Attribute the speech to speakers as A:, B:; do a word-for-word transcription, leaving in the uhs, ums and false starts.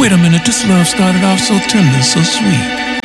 A: Wait a minute, this love started off so tender, so sweet.